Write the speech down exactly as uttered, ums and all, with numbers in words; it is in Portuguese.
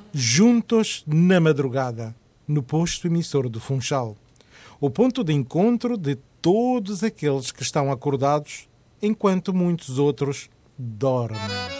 juntos na madrugada, no posto emissor do Funchal. O ponto de encontro de todos aqueles que estão acordados enquanto muitos outros dormem.